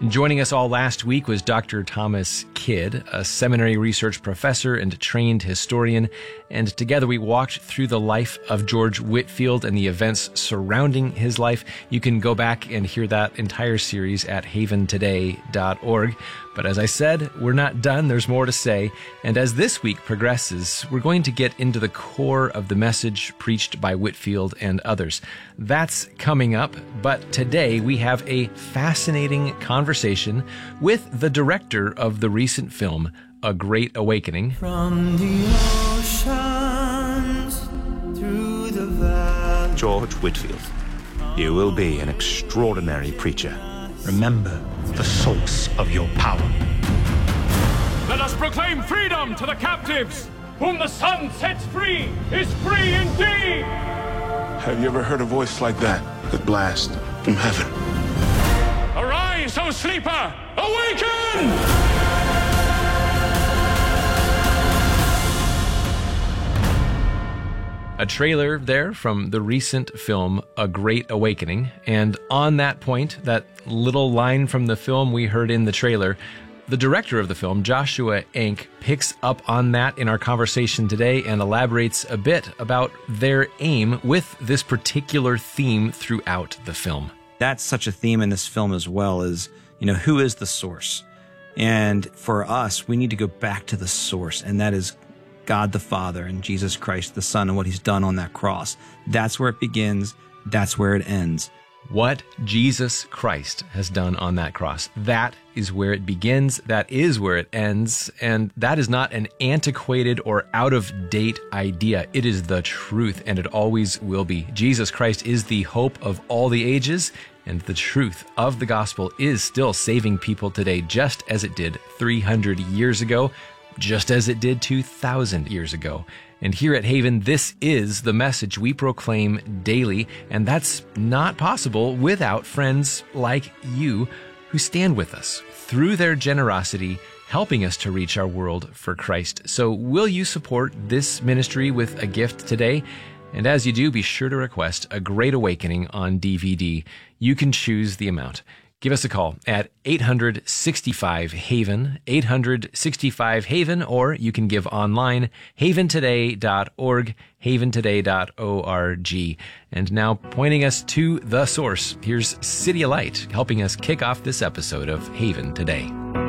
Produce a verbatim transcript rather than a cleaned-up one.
Joining us all last week was Doctor Thomas Kidd, a seminary research professor and trained historian, and together we walked through the life of George Whitefield and the events surrounding his life. You can go back and hear that entire series at haven today dot org. But as I said, we're not done. There's more to say. And as this week progresses, we're going to get into the core of the message preached by Whitefield and others. That's coming up. But today we have a fascinating conversation with the director of the recent film, A Great Awakening. From the oceans through the valley. George Whitefield, you will be an extraordinary preacher. Remember the source of your power. Let us proclaim freedom to the captives. Whom the sun sets free is free indeed. Have you ever heard a voice like that? The blast from heaven. Arise, O sleeper! Awaken! A trailer there from the recent film, A Great Awakening. And on that point, that little line from the film we heard in the trailer, the director of the film, Joshua Enck, picks up on that in our conversation today and elaborates a bit about their aim with this particular theme throughout the film. That's such a theme in this film as well, is, you know, who is the source? And for us, we need to go back to the source, and that is God the Father and Jesus Christ the Son and what he's done on that cross. That's where it begins. That's where it ends. What Jesus Christ has done on that cross. That is where it begins. That is where it ends. And that is not an antiquated or out-of-date idea. It is the truth, and it always will be. Jesus Christ is the hope of all the ages, and the truth of the gospel is still saving people today, just as it did three hundred years ago. Just as it did two thousand years ago. And here at Haven, this is the message we proclaim daily, and that's not possible without friends like you who stand with us through their generosity, helping us to reach our world for Christ. So will you support this ministry with a gift today? And as you do, be sure to request A Great Awakening on D V D. You can choose the amount. Give us a call at eight hundred sixty-five HAVEN, eight hundred sixty-five HAVEN, or you can give online, haven today dot org, haven today dot org. And now pointing us to the source, here's CityAlight helping us kick off this episode of Haven Today.